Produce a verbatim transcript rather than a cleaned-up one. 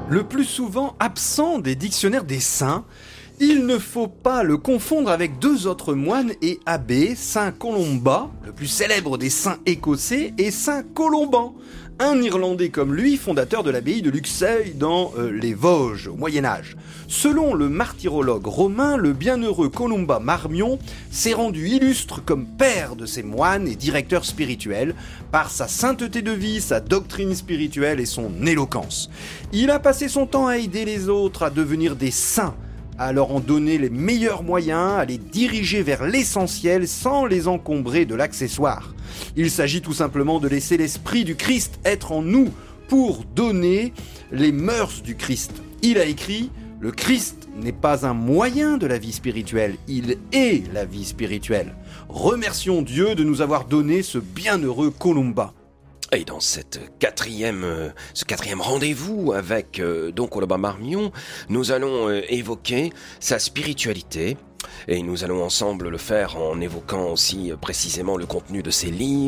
le plus souvent absent des dictionnaires des saints. Il ne faut pas le confondre avec deux autres moines et abbés, saint Colomba, le plus célèbre des saints écossais, et saint Colomban, un Irlandais comme lui, fondateur de l'abbaye de Luxeuil dans euh, les Vosges au Moyen-Âge. Selon le martyrologue romain, le bienheureux Columba Marmion s'est rendu illustre comme père de ces moines et directeur spirituel par sa sainteté de vie, sa doctrine spirituelle et son éloquence. Il a passé son temps à aider les autres à devenir des saints, à leur en donner les meilleurs moyens, à les diriger vers l'essentiel sans les encombrer de l'accessoire. Il s'agit tout simplement de laisser l'esprit du Christ être en nous pour donner les mœurs du Christ. Il a écrit « Le Christ n'est pas un moyen de la vie spirituelle, il est la vie spirituelle. Remercions Dieu de nous avoir donné ce bienheureux Columba. » Et dans cette quatrième, euh, ce quatrième rendez-vous avec euh, Don Columba Marmion, nous allons euh, évoquer sa spiritualité et nous allons ensemble le faire en évoquant aussi euh, précisément le contenu de ses livres.